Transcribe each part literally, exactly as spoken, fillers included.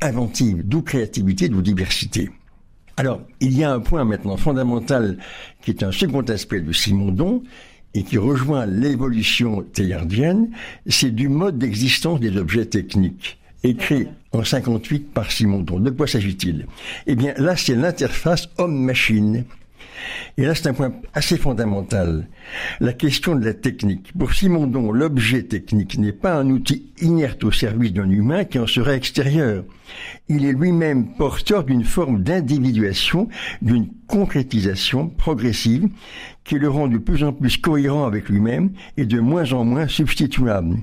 inventive, d'où créativité, d'où diversité. Alors, il y a un point maintenant fondamental qui est un second aspect de Simondon et qui rejoint l'évolution théillardienne, c'est du mode d'existence des objets techniques, écrit en cinquante-huit par Simondon. De quoi s'agit-il ? Eh bien, là, c'est l'interface homme-machine. Et là, c'est un point assez fondamental. La question de la technique. Pour Simondon, l'objet technique n'est pas un outil inerte au service d'un humain qui en serait extérieur. Il est lui-même porteur d'une forme d'individuation, d'une concrétisation progressive qui le rend de plus en plus cohérent avec lui-même et de moins en moins substituable.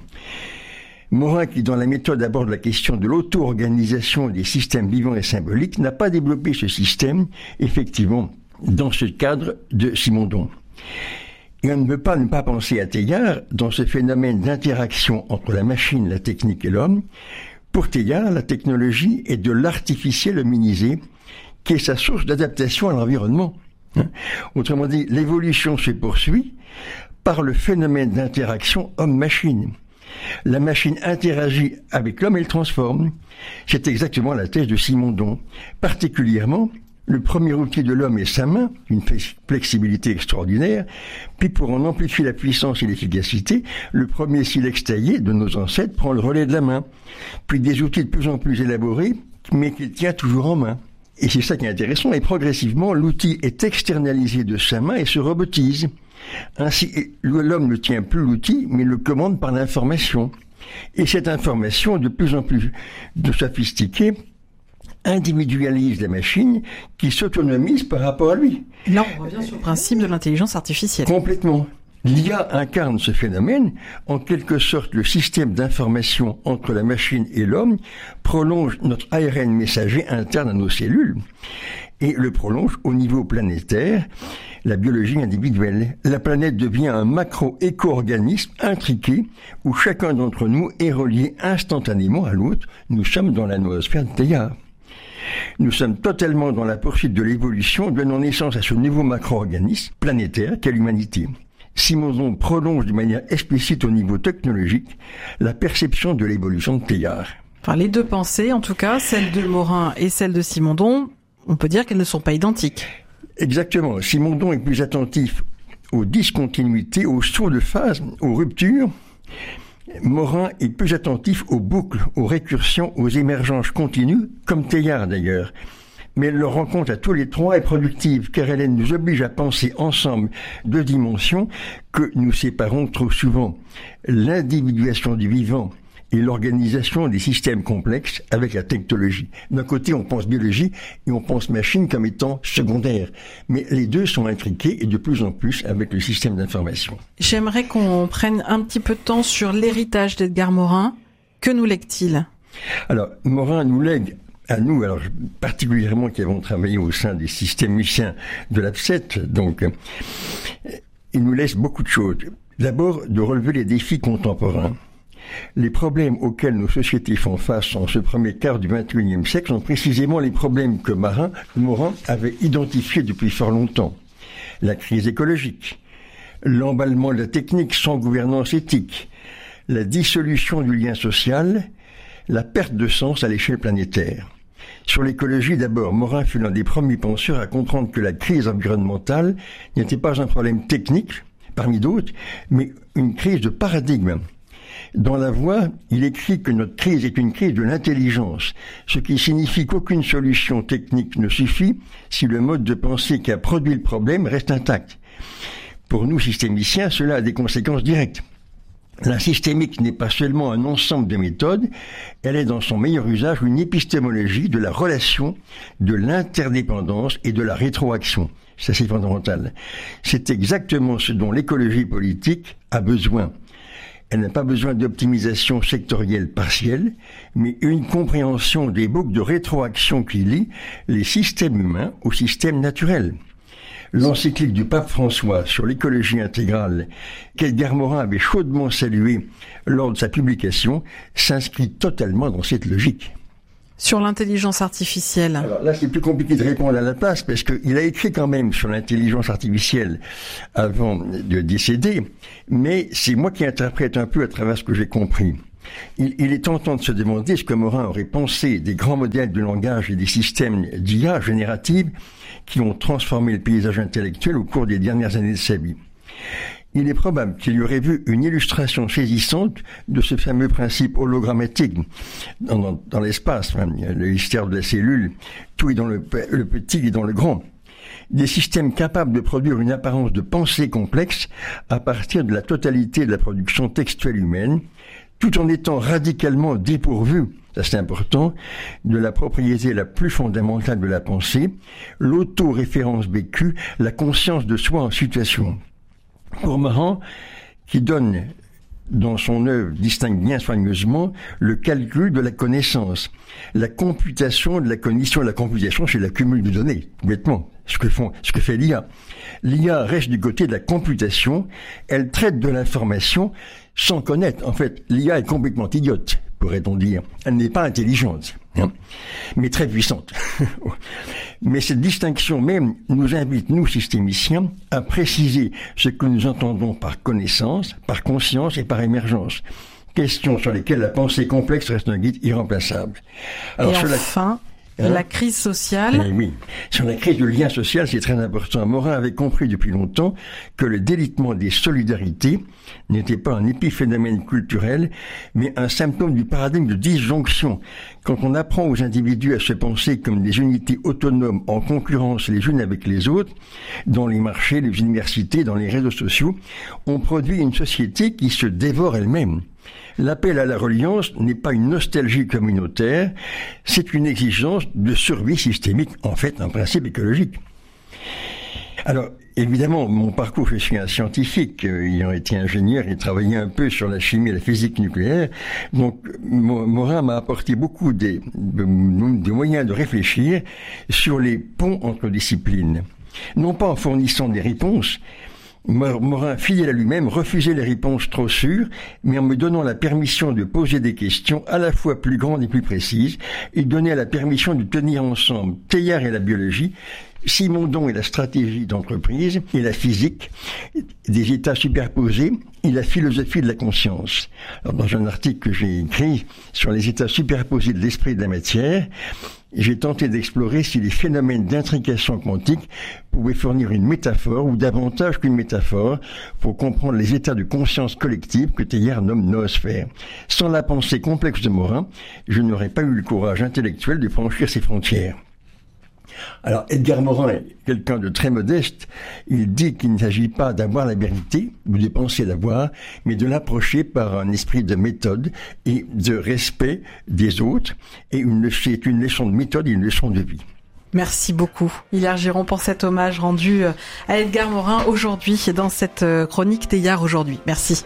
Morin, qui dans la méthode aborde la question de l'auto-organisation des systèmes vivants et symboliques, n'a pas développé ce système, effectivement, dans ce cadre de Simondon. Et on ne peut pas ne pas penser à Teilhard dans ce phénomène d'interaction entre la machine, la technique et l'homme. Pour Teilhard, la technologie est de l'artificiel hominisé, qui est sa source d'adaptation à l'environnement. Autrement dit, l'évolution se poursuit par le phénomène d'interaction homme-machine. La machine interagit avec l'homme et le transforme. C'est exactement la thèse de Simondon. Particulièrement, le premier outil de l'homme est sa main, une flexibilité extraordinaire. Puis pour en amplifier la puissance et l'efficacité, le premier silex taillé de nos ancêtres prend le relais de la main. Puis des outils de plus en plus élaborés, mais qu'il tient toujours en main. Et c'est ça qui est intéressant. Et progressivement, l'outil est externalisé de sa main et se robotise. Ainsi, l'homme ne tient plus l'outil, mais le commande par l'information. Et cette information, de plus en plus de sophistiquée, individualise la machine qui s'autonomise par rapport à lui. Là, on revient sur le principe de l'intelligence artificielle. Complètement. L'I A incarne ce phénomène. En quelque sorte, le système d'information entre la machine et l'homme prolonge notre A R N messager interne à nos cellules et le prolonge au niveau planétaire, la biologie individuelle. La planète devient un macro-éco-organisme intriqué où chacun d'entre nous est relié instantanément à l'autre. Nous sommes dans la noosphère de Teilhard. Nous sommes totalement dans la poursuite de l'évolution, donnant naissance à ce nouveau macro-organisme planétaire qu'est l'humanité. Simondon prolonge de manière explicite au niveau technologique la perception de l'évolution de Teilhard. Enfin, les deux pensées, en tout cas, celle de Morin et celle de Simondon, on peut dire qu'elles ne sont pas identiques. Exactement. Simondon est plus attentif aux discontinuités, aux sauts de phase, aux ruptures. Morin est plus attentif aux boucles, aux récursions, aux émergences continues, comme Teilhard d'ailleurs. Mais leur rencontre à tous les trois est productive, car elle nous oblige à penser ensemble deux dimensions que nous séparons trop souvent. L'individuation du vivant et l'organisation des systèmes complexes avec la technologie. D'un côté, on pense biologie et on pense machine comme étant secondaire. Mais les deux sont intriqués et de plus en plus avec le système d'information. J'aimerais qu'on prenne un petit peu de temps sur l'héritage d'Edgar Morin. Que nous lègue-t-il ? Alors, Morin nous lègue à nous, alors particulièrement qui avons travaillé au sein des systémiciens de l'A P S E T, donc il nous laisse beaucoup de choses. D'abord, de relever les défis contemporains. Les problèmes auxquels nos sociétés font face en ce premier quart du vingt et unième siècle sont précisément les problèmes que Morin, Morin avait identifiés depuis fort longtemps. La crise écologique, l'emballement de la technique sans gouvernance éthique, la dissolution du lien social, la perte de sens à l'échelle planétaire. Sur l'écologie, d'abord, Morin fut l'un des premiers penseurs à comprendre que la crise environnementale n'était pas un problème technique, parmi d'autres, mais une crise de paradigme. Dans La Voix, il écrit que notre crise est une crise de l'intelligence, ce qui signifie qu'aucune solution technique ne suffit si le mode de pensée qui a produit le problème reste intact. Pour nous, systémiciens, cela a des conséquences directes. La systémique n'est pas seulement un ensemble de méthodes, elle est dans son meilleur usage une épistémologie de la relation, de l'interdépendance et de la rétroaction. Ça, c'est fondamental. C'est exactement ce dont l'écologie politique a besoin. Elle n'a pas besoin d'optimisation sectorielle partielle, mais une compréhension des boucles de rétroaction qui lient les systèmes humains aux systèmes naturels. L'encyclique du pape François sur l'écologie intégrale, qu'Edgar Morin avait chaudement salué lors de sa publication, s'inscrit totalement dans cette logique. Sur l'intelligence artificielle. Alors là, c'est plus compliqué de répondre à la place parce qu'il a écrit quand même sur l'intelligence artificielle avant de décéder, mais c'est moi qui interprète un peu à travers ce que j'ai compris. Il, il est tentant de se demander ce que Morin aurait pensé des grands modèles de langage et des systèmes d'I A générative qui ont transformé le paysage intellectuel au cours des dernières années de sa vie. Il est probable qu'il y aurait vu une illustration saisissante de ce fameux principe hologrammatique dans, dans, dans l'espace, hein, le mystère de la cellule, tout est dans le, le petit et dans le grand. Des systèmes capables de produire une apparence de pensée complexe à partir de la totalité de la production textuelle humaine, tout en étant radicalement dépourvus, ça c'est important, de la propriété la plus fondamentale de la pensée, l'auto-référence vécue, la conscience de soi en situation. Pour Morin, qui donne dans son œuvre, distingue bien soigneusement le calcul de la connaissance, la computation de la cognition. La computation, c'est l'accumul de données, complètement, ce que font, ce que fait l'I A. L'I A reste du côté de la computation, elle traite de l'information sans connaître. En fait, l'I A est complètement idiote, pourrait-on dire. Elle n'est pas intelligente, hein, mais très puissante. Mais cette distinction même nous invite, nous, systémiciens, à préciser ce que nous entendons par connaissance, par conscience et par émergence. Questions sur lesquelles la pensée complexe reste un guide irremplaçable. Alors, et enfin... La... Hein? La crise sociale. Eh oui, sur la crise du lien social, c'est très important. Morin avait compris depuis longtemps que le délitement des solidarités n'était pas un épiphénomène culturel, mais un symptôme du paradigme de disjonction. Quand on apprend aux individus à se penser comme des unités autonomes en concurrence les unes avec les autres, dans les marchés, les universités, dans les réseaux sociaux, on produit une société qui se dévore elle-même. L'appel à la reliance n'est pas une nostalgie communautaire, c'est une exigence de survie systémique, en fait un principe écologique. Alors, évidemment, mon parcours, je suis un scientifique, ayant été ingénieur et travaillé un peu sur la chimie et la physique nucléaire, donc Morin m'a apporté beaucoup des, de, de moyens de réfléchir sur les ponts entre disciplines. Non pas en fournissant des réponses, Morin, fidèle à lui-même, refusait les réponses trop sûres, mais en me donnant la permission de poser des questions à la fois plus grandes et plus précises. Il donnait la permission de tenir ensemble Teilhard et la biologie, Simondon et la stratégie d'entreprise, et la physique, des états superposés, et la philosophie de la conscience. Alors, dans un article que j'ai écrit sur les états superposés de l'esprit et de la matière, j'ai tenté d'explorer si les phénomènes d'intrication quantique pouvaient fournir une métaphore, ou davantage qu'une métaphore, pour comprendre les états de conscience collective que Teilhard nomme noosphère. Sans la pensée complexe de Morin, je n'aurais pas eu le courage intellectuel de franchir ces frontières. Alors, Edgar Morin est quelqu'un de très modeste. Il dit qu'il ne s'agit pas d'avoir la vérité, ou de penser l'avoir, mais de l'approcher par un esprit de méthode et de respect des autres. Et une, c'est une leçon de méthode et une leçon de vie. Merci beaucoup, Hilaire Giron, pour cet hommage rendu à Edgar Morin aujourd'hui dans cette chronique Teilhard aujourd'hui. Merci.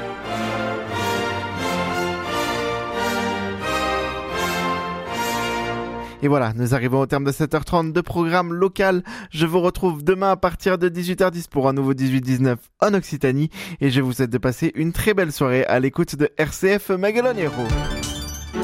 Et voilà, nous arrivons au terme de sept heures trente de programme local. Je vous retrouve demain à partir de dix-huit heures dix pour un nouveau dix-huit dix-neuf en Occitanie. Et je vous souhaite de passer une très belle soirée à l'écoute de R C F Maguelone Héros.